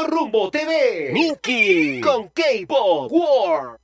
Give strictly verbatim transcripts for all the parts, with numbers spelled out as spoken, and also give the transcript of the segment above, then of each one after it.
Radio Rumbo T V. Miki con K-Pop World.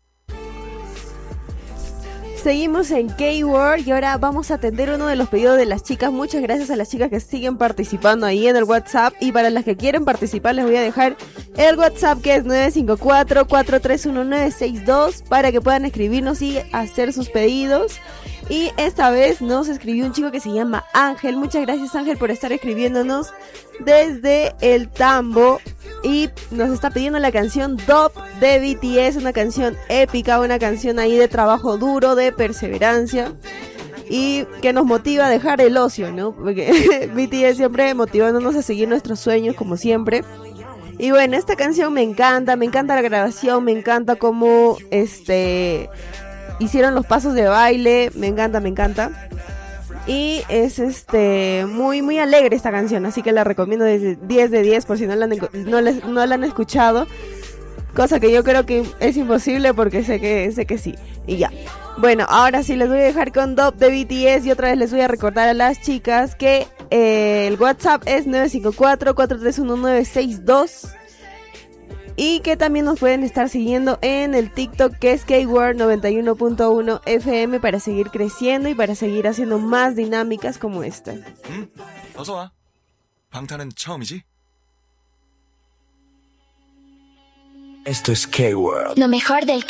Seguimos en K-World y ahora vamos a atender uno de los pedidos de las chicas. Muchas gracias a las chicas que siguen participando ahí en el WhatsApp. Y para las que quieren participar les voy a dejar el WhatsApp, que es nueve cinco cuatro, cuatro tres uno nueve seis dos, para que puedan escribirnos y hacer sus pedidos. Y esta vez nos escribió un chico que se llama Ángel. Muchas gracias, Ángel, por estar escribiéndonos desde el Tambo. Y nos está pidiendo la canción Dope de B T S, una canción épica, una canción ahí de trabajo duro, de perseverancia, y que nos motiva a dejar el ocio, ¿no? Porque B T S siempre motivándonos a seguir nuestros sueños, como siempre. Y bueno, esta canción me encanta, me encanta la grabación, me encanta cómo este hicieron los pasos de baile, me encanta, me encanta. Y es este muy muy alegre esta canción, así que la recomiendo desde diez de diez por si no la han, no les, no la han escuchado, cosa que yo creo que es imposible porque sé que sé que sí. Y ya. Bueno, ahora sí les voy a dejar con Dope de B T S y otra vez les voy a recordar a las chicas que eh, el WhatsApp es nueve cinco cuatro, cuatro tres uno nueve seis dos. Y que también nos pueden estar siguiendo en el TikTok, que es K-World noventa y uno punto uno F M, para seguir creciendo y para seguir haciendo más dinámicas como esta. 응? 어서 와. 방탄은 처음이지? Esto es K-World. Lo mejor del